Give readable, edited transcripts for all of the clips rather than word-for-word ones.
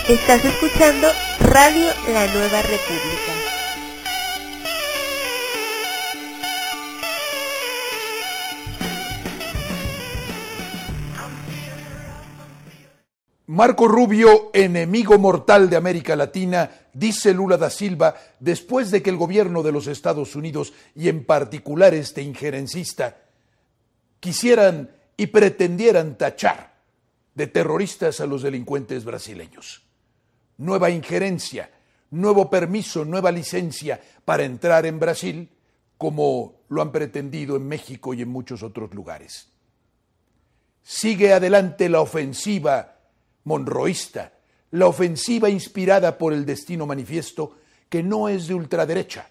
Estás escuchando Radio La Nueva República. Marco Rubio, enemigo mortal de América Latina, dice Lula da Silva, después de que el gobierno de los Estados Unidos, y en particular este injerencista, quisieran y pretendieran tachar de terroristas a los delincuentes brasileños. Nueva injerencia, nuevo permiso, nueva licencia para entrar en Brasil, como lo han pretendido en México y en muchos otros lugares. Sigue adelante la ofensiva monroísta, la ofensiva inspirada por el Destino Manifiesto, que no es de ultraderecha,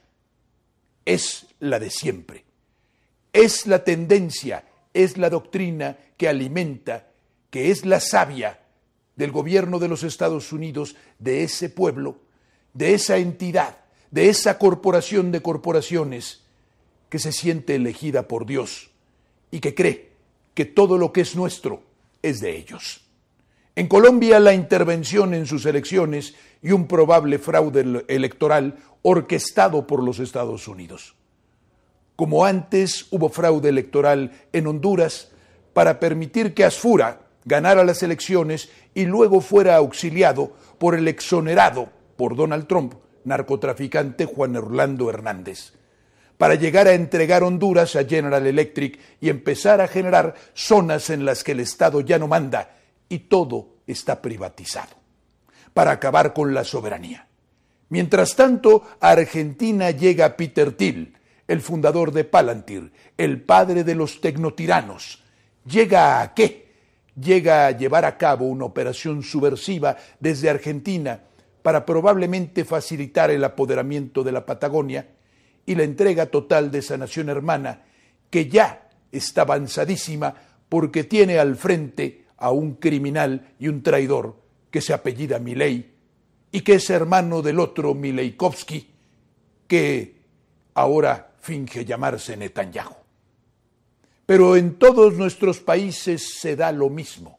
es la de siempre. Es la tendencia, es la doctrina que alimenta, que es la savia del gobierno de los Estados Unidos, de ese pueblo, de esa entidad, de esa corporación de corporaciones que se siente elegida por Dios y que cree que todo lo que es nuestro es de ellos. En Colombia, la intervención en sus elecciones y un probable fraude electoral orquestado por los Estados Unidos. Como antes hubo fraude electoral en Honduras para permitir que Asfura ganara las elecciones y luego fuera auxiliado por el exonerado por Donald Trump narcotraficante Juan Orlando Hernández, para llegar a entregar Honduras a General Electric y empezar a generar zonas en las que el Estado ya no manda y todo está privatizado, para acabar con la soberanía. Mientras tanto, a Argentina llega Peter Thiel, el fundador de Palantir, el padre de los tecnotiranos. ¿Llega a qué? Llega a llevar a cabo una operación subversiva desde Argentina para probablemente facilitar el apoderamiento de la Patagonia y la entrega total de esa nación hermana que ya está avanzadísima porque tiene al frente a un criminal y un traidor que se apellida Milei y que es hermano del otro Mileikovsky, que ahora finge llamarse Netanyahu. Pero en todos nuestros países se da lo mismo.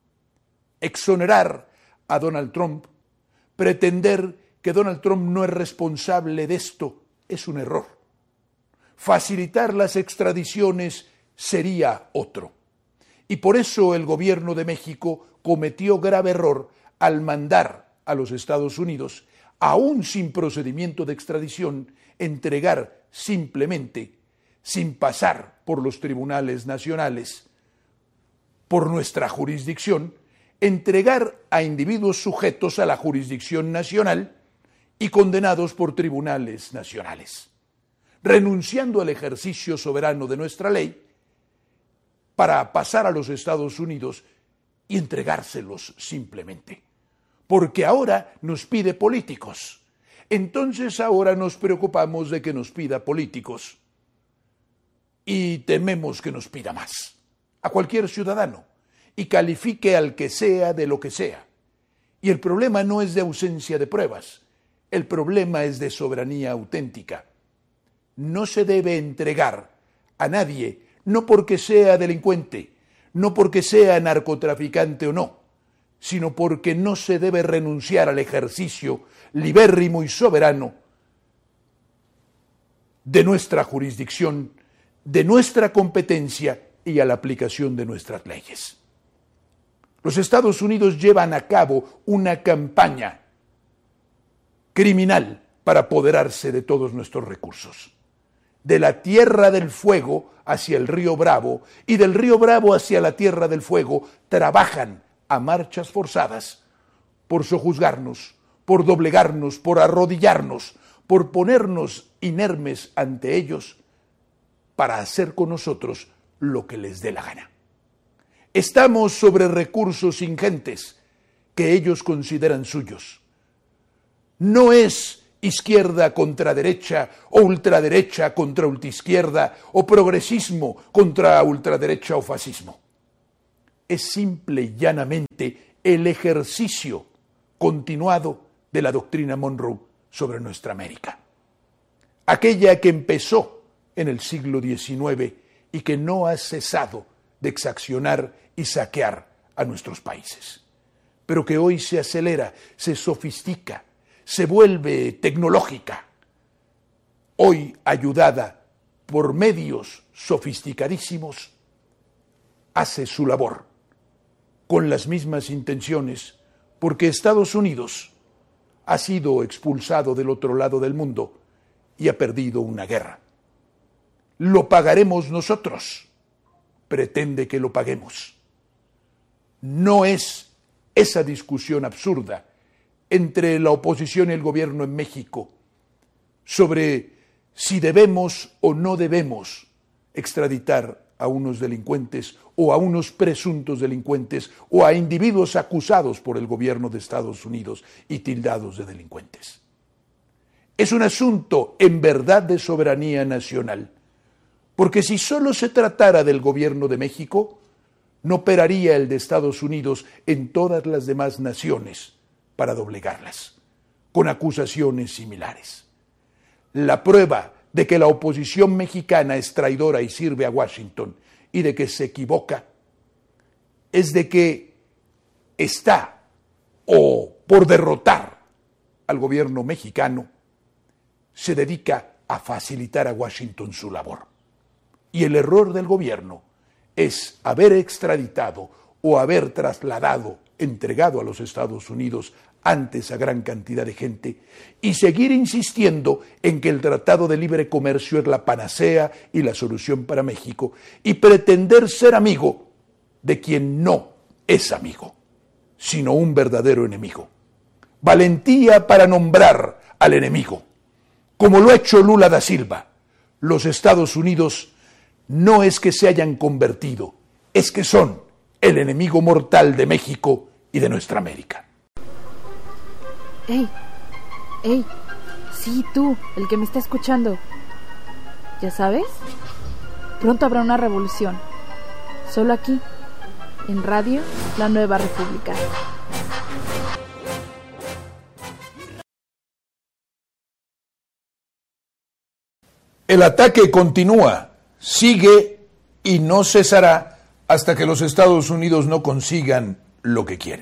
Exonerar a Donald Trump, pretender que Donald Trump no es responsable de esto, es un error. Facilitar las extradiciones sería otro. Y por eso el gobierno de México cometió grave error al mandar a los Estados Unidos, aún sin procedimiento de extradición, entregar simplemente, sin pasar por los tribunales nacionales, por nuestra jurisdicción, entregar a individuos sujetos a la jurisdicción nacional y condenados por tribunales nacionales, renunciando al ejercicio soberano de nuestra ley, para pasar a los Estados Unidos y entregárselos simplemente. Porque ahora nos pide políticos. Entonces ahora nos preocupamos de que nos pida políticos y tememos que nos pida más. A cualquier ciudadano y califique al que sea de lo que sea. Y el problema no es de ausencia de pruebas. El problema es de soberanía auténtica. No se debe entregar a nadie, no porque sea delincuente, no porque sea narcotraficante o no, sino porque no se debe renunciar al ejercicio libérrimo y soberano de nuestra jurisdicción, de nuestra competencia y a la aplicación de nuestras leyes. Los Estados Unidos llevan a cabo una campaña criminal para apoderarse de todos nuestros recursos. De la Tierra del Fuego hacia el Río Bravo y del Río Bravo hacia la Tierra del Fuego trabajan a marchas forzadas por sojuzgarnos, por doblegarnos, por arrodillarnos, por ponernos inermes ante ellos para hacer con nosotros lo que les dé la gana. Estamos sobre recursos ingentes que ellos consideran suyos. No es izquierda contra derecha o ultraderecha contra ultraizquierda o progresismo contra ultraderecha o fascismo. Es simple y llanamente el ejercicio continuado de la doctrina Monroe sobre nuestra América. Aquella que empezó en el siglo XIX y que no ha cesado de exaccionar y saquear a nuestros países. pero que hoy se acelera, se sofistica, se vuelve tecnológica, hoy ayudada por medios sofisticadísimos, hace su labor con las mismas intenciones, porque Estados Unidos ha sido expulsado del otro lado del mundo y ha perdido una guerra. Lo pagaremos nosotros, pretende que lo paguemos. No es esa discusión absurda entre la oposición y el gobierno en México sobre si debemos o no debemos extraditar a unos delincuentes o a unos presuntos delincuentes o a individuos acusados por el gobierno de Estados Unidos y tildados de delincuentes. Es un asunto en verdad de soberanía nacional, porque si solo se tratara del gobierno de México, no operaría el de Estados Unidos en todas las demás naciones para doblegarlas, con acusaciones similares. La prueba de que la oposición mexicana es traidora y sirve a Washington y de que se equivoca es de que está o por derrotar al gobierno mexicano se dedica a facilitar a Washington su labor. Y el error del gobierno es haber extraditado o haber trasladado, entregado a los Estados Unidos antes a gran cantidad de gente y seguir insistiendo en que el Tratado de Libre Comercio es la panacea y la solución para México y pretender ser amigo de quien no es amigo, sino un verdadero enemigo. Valentía para nombrar al enemigo, como lo ha hecho Lula da Silva. Los Estados Unidos no es que se hayan convertido, es que son el enemigo mortal de México y de nuestra América. ¡Ey! Sí, tú, el que me está escuchando. ¿Ya sabes? Pronto habrá una revolución. Solo aquí, en Radio La Nueva República. El ataque continúa, sigue y no cesará hasta que los Estados Unidos no consigan lo que quieren.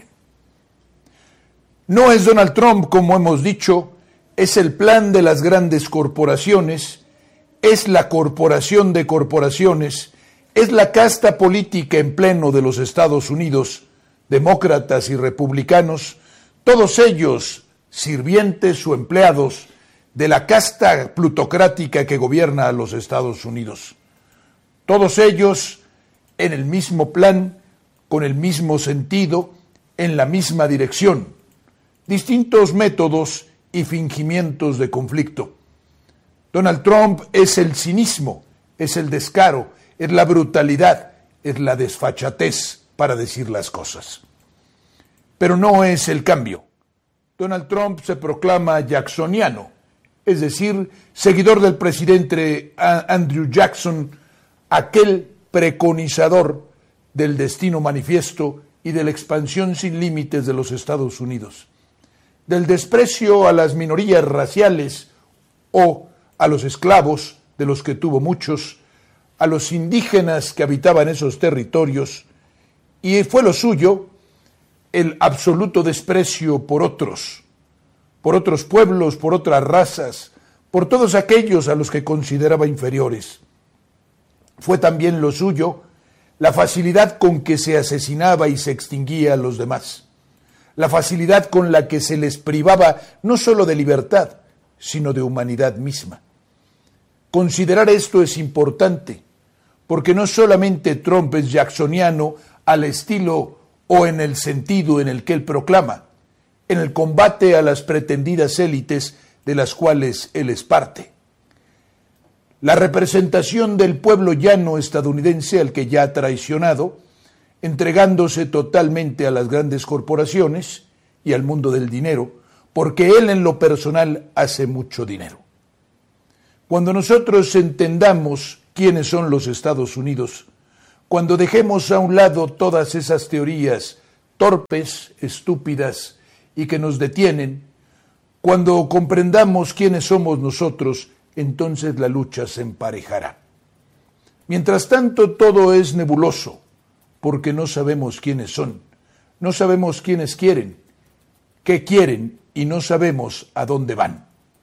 No es Donald Trump, como hemos dicho, es el plan de las grandes corporaciones, es la corporación de corporaciones, es la casta política en pleno de los Estados Unidos, demócratas y republicanos, todos ellos sirvientes o empleados de la casta plutocrática que gobierna a los Estados Unidos. Todos ellos en el mismo plan, con el mismo sentido, en la misma dirección. Distintos métodos y fingimientos de conflicto. Donald Trump es el cinismo, es el descaro, es la brutalidad, es la desfachatez para decir las cosas. Pero no es el cambio. Donald Trump se proclama jacksoniano, es decir, seguidor del presidente Andrew Jackson, aquel preconizador del destino manifiesto y de la expansión sin límites de los Estados Unidos, del desprecio a las minorías raciales o a los esclavos, de los que tuvo muchos, a los indígenas que habitaban esos territorios, y fue lo suyo el absoluto desprecio por otros pueblos, por otras razas, por todos aquellos a los que consideraba inferiores. Fue también lo suyo la facilidad con que se asesinaba y se extinguía a los demás, la facilidad con la que se les privaba no solo de libertad, sino de humanidad misma. Considerar esto es importante, porque no solamente Trump es jacksoniano al estilo o en el sentido en el que él proclama, en el combate a las pretendidas élites de las cuales él es parte. La representación del pueblo llano estadounidense al que ya ha traicionado, entregándose totalmente a las grandes corporaciones y al mundo del dinero, porque él en lo personal hace mucho dinero. Cuando nosotros entendamos quiénes son los Estados Unidos, cuando dejemos a un lado todas esas teorías torpes, estúpidas y que nos detienen, cuando comprendamos quiénes somos nosotros, entonces la lucha se emparejará. Mientras tanto, todo es nebuloso, porque no sabemos quiénes son. No sabemos quiénes quieren, qué quieren y no sabemos a dónde van.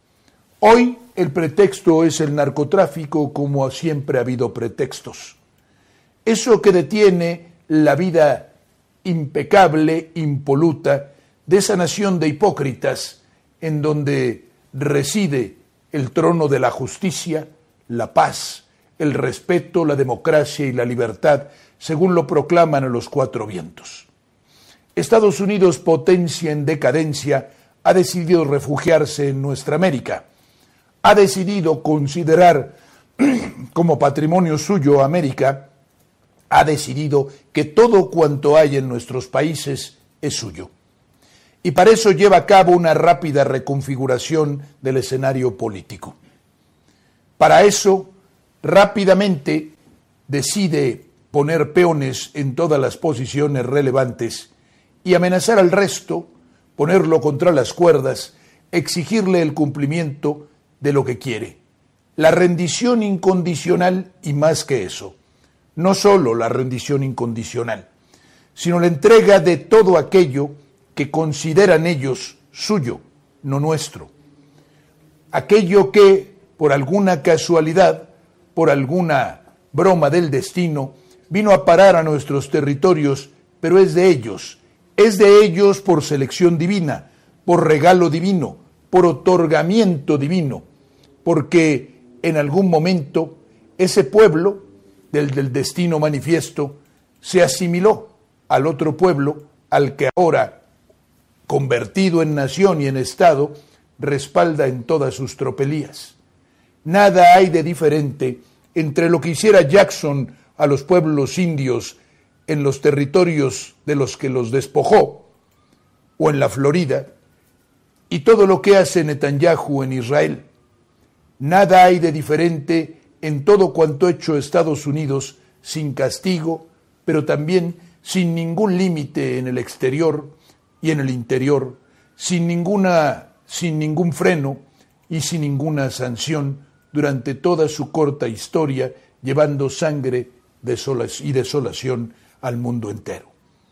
Hoy el pretexto es el narcotráfico, como siempre ha habido pretextos. Eso que detiene la vida impecable, impoluta, de esa nación de hipócritas en donde reside el trono de la justicia, la paz, el respeto, la democracia y la libertad, según lo proclaman a los cuatro vientos. Estados Unidos, potencia en decadencia, ha decidido refugiarse en nuestra América. Ha decidido considerar como patrimonio suyo América, ha decidido que todo cuanto hay en nuestros países es suyo. Y para eso lleva a cabo una rápida reconfiguración del escenario político. Para eso, rápidamente decide poner peones en todas las posiciones relevantes y amenazar al resto, ponerlo contra las cuerdas, exigirle el cumplimiento de lo que quiere. La rendición incondicional y más que eso. No solo la rendición incondicional, sino la entrega de todo aquello que consideran ellos suyo, no nuestro. Aquello que, por alguna casualidad, por alguna broma del destino, vino a parar a nuestros territorios, pero es de ellos por selección divina, por regalo divino, por otorgamiento divino, porque en algún momento ese pueblo del destino manifiesto se asimiló al otro pueblo, al que ahora, convertido en nación y en Estado, respalda en todas sus tropelías. Nada hay de diferente entre lo que hiciera Jackson a los pueblos indios en los territorios de los que los despojó, o en la Florida, y todo lo que hace Netanyahu en Israel. Nada hay de diferente en todo cuanto ha hecho Estados Unidos sin castigo, pero también sin ningún límite en el exterior y en el interior, sin ningún freno y sin ninguna sanción durante toda su corta historia, llevando sangre y desolación al mundo entero.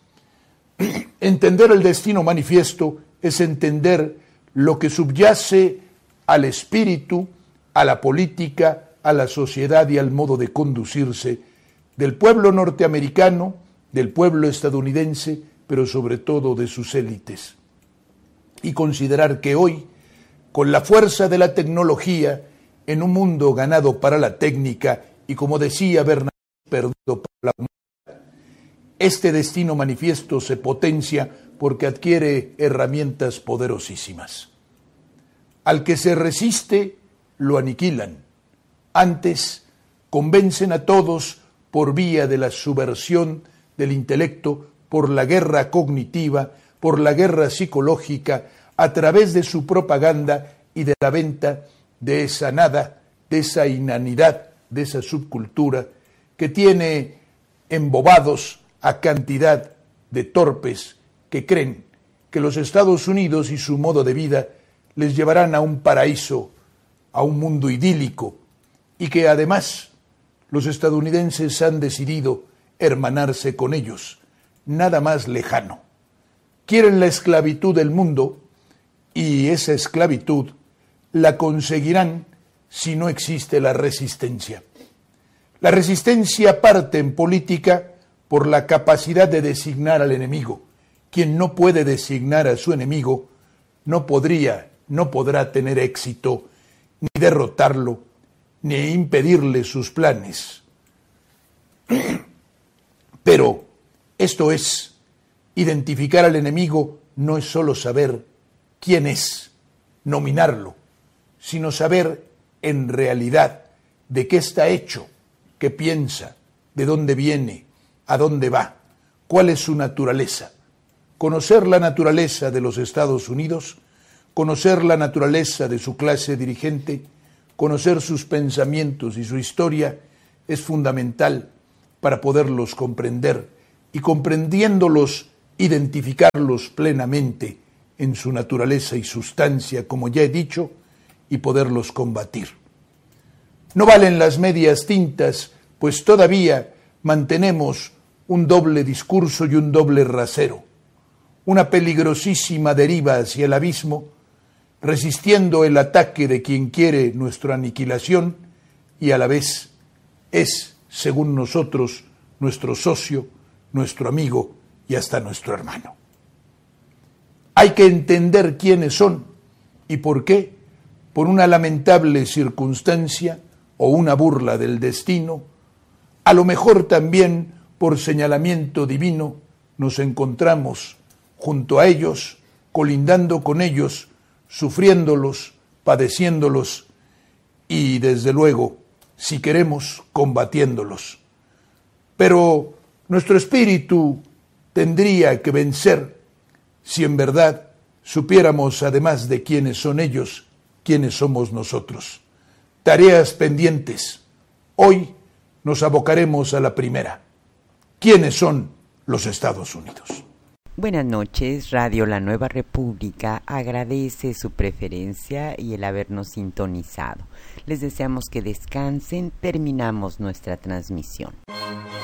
Entender el destino manifiesto es entender lo que subyace al espíritu, a la política, a la sociedad y al modo de conducirse del pueblo norteamericano, del pueblo estadounidense, pero sobre todo de sus élites. Y considerar que hoy, con la fuerza de la tecnología, en un mundo ganado para la técnica y, como decía Bernard, perdido para la humanidad, este destino manifiesto se potencia porque adquiere herramientas poderosísimas. Al que se resiste, lo aniquilan. Antes, convencen a todos por vía de la subversión del intelecto, por la guerra cognitiva, por la guerra psicológica, a través de su propaganda y de la venta de esa nada, de esa inanidad, de esa subcultura que tiene embobados a cantidad de torpes que creen que los Estados Unidos y su modo de vida les llevarán a un paraíso, a un mundo idílico, y que además los estadounidenses han decidido hermanarse con ellos, nada más lejano. Quieren la esclavitud del mundo y esa esclavitud la conseguirán si no existe la resistencia. La resistencia parte en política por la capacidad de designar al enemigo. Quien no puede designar a su enemigo no podrá tener éxito, ni derrotarlo, ni impedirle sus planes. Pero esto es, identificar al enemigo no es solo saber quién es, nominarlo, sino saber en realidad de qué está hecho, qué piensa, de dónde viene, a dónde va, cuál es su naturaleza. Conocer la naturaleza de los Estados Unidos, conocer la naturaleza de su clase dirigente, conocer sus pensamientos y su historia es fundamental para poderlos comprender y, comprendiéndolos, identificarlos plenamente en su naturaleza y sustancia, como ya he dicho, y poderlos combatir. No valen las medias tintas, pues todavía mantenemos un doble discurso y un doble rasero. una peligrosísima deriva hacia el abismo, resistiendo el ataque de quien quiere nuestra aniquilación y a la vez es, según nosotros, nuestro socio, nuestro amigo y hasta nuestro hermano. Hay que entender quiénes son y por qué, por una lamentable circunstancia o una burla del destino, a lo mejor también por señalamiento divino, nos encontramos junto a ellos, colindando con ellos, sufriéndolos, padeciéndolos y, desde luego, si queremos, combatiéndolos. Pero nuestro espíritu tendría que vencer si en verdad supiéramos, además de quiénes son ellos, quiénes somos nosotros. Tareas pendientes. Hoy nos abocaremos a la primera. ¿Quiénes son los Estados Unidos? Buenas noches, Radio La Nueva República agradece su preferencia y el habernos sintonizado. Les deseamos que descansen, terminamos nuestra transmisión.